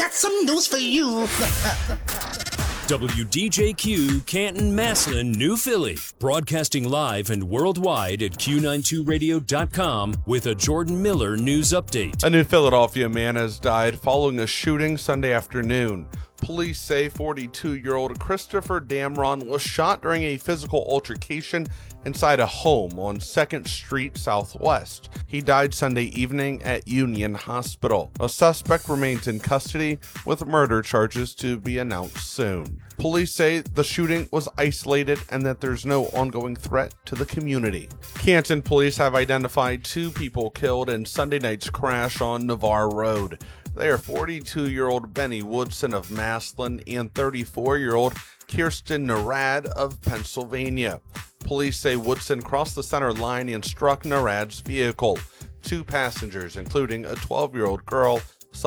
got some news for you. WDJQ, Canton, Massillon, New Philly. Broadcasting live and worldwide at Q92Radio.com with a Jordan Miller news update. A New Philadelphia man has died following a shooting Sunday afternoon. Police say 42-year-old Christopher Damron was shot during a physical altercation inside a home on 2nd Street Southwest. He died Sunday evening at Union Hospital. A suspect remains in custody with murder charges to be announced soon. Police say the shooting was isolated and that there's no ongoing threat to the community. Canton police have identified 2 people killed in Sunday night's crash on Navarre Road. They are 42-year-old Benny Woodson of Massillon and 34-year-old Kirsten Narad of Pennsylvania. Police say Woodson crossed the center line and struck Narad's vehicle. 2 passengers, including a 12-year-old girl,